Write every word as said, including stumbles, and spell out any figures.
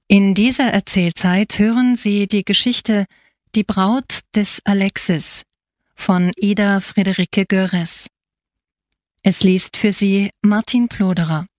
In dieser Erzählzeit hören Sie die Geschichte Die Braut des Alexis von Ida Friederike Görres. Es liest für Sie Martin Ploderer.